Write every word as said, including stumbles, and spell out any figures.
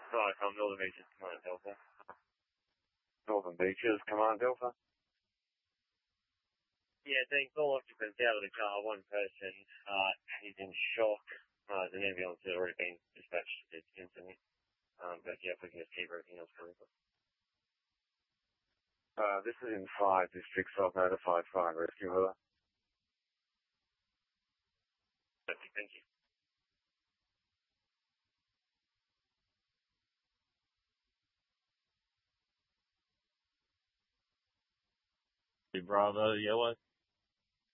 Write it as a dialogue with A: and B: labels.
A: Right, from Northern Beaches, Command Delta.
B: Northern Beaches, Command Delta.
A: Yeah, being full occupancy out of the car, one person, uh, he's in shock. Uh, the ambulance has already been dispatched instantly. Um, but yeah, if we can just keep everything else going.
B: Uh, this is in five districts. I've notified fire rescue. Hello.
A: Thank you.
C: Bravo, yellow.